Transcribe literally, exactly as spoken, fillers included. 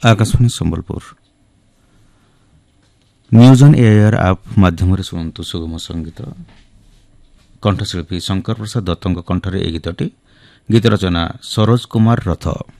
Akashvani Sambalpur news on AIR आप माध्यम शुणु सुगम संगीत कंठशिल्पी शंकर प्रसाद दत्तों कंठरे ए गीतटी गीत रचना सरोज कुमार रथ।